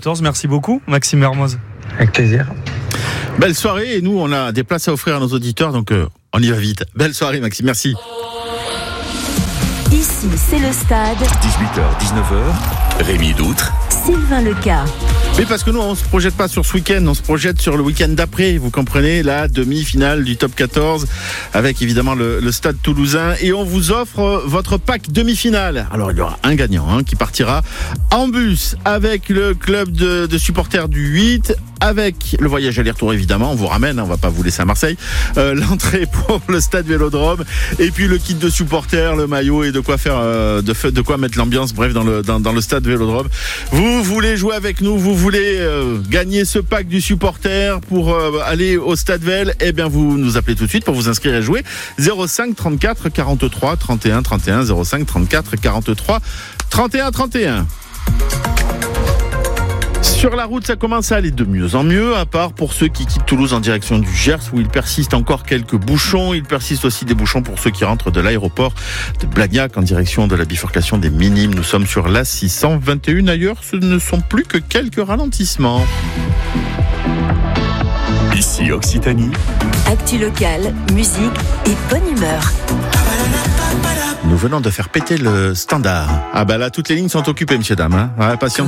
14. Merci beaucoup, Maxime Mermoz. Avec plaisir. Belle soirée, et nous on a des places à offrir à nos auditeurs, donc on y va vite. Belle soirée Maxime, merci. Ici, c'est le stade. 18h, 19h, Rémi Doutre. Sylvain Leca. Mais parce que nous, on se projette pas sur ce week-end, on se projette sur le week-end d'après. Vous comprenez, la demi-finale du top 14 avec évidemment le Stade Toulousain, et on vous offre votre pack demi-finale. Alors il y aura un gagnant qui partira en bus avec le club de supporters du 8, avec le voyage aller-retour évidemment. On vous ramène, on va pas vous laisser à Marseille. L'entrée pour le Stade Vélodrome, et puis le kit de supporters, le maillot et de quoi faire, de quoi mettre l'ambiance. Bref, dans le Stade Vélodrome. Vous voulez jouer avec nous, vous voulez gagner ce pack du supporter pour aller au Stade Vel, eh bien vous nous appelez tout de suite pour vous inscrire et jouer. 05 34 43 31 31, 05 34 43 31 31. Sur la route, ça commence à aller de mieux en mieux, à part pour ceux qui quittent Toulouse en direction du Gers, où il persiste encore quelques bouchons. Il persiste aussi des bouchons pour ceux qui rentrent de l'aéroport de Blagnac en direction de la bifurcation des Minimes. Nous sommes sur la 621. Ailleurs, ce ne sont plus que quelques ralentissements. Ici Occitanie. Actu locale, musique et bonne humeur. Nous venons de faire péter le standard. Ah bah là, toutes les lignes sont occupées, messieurs, dames. Ouais, patience.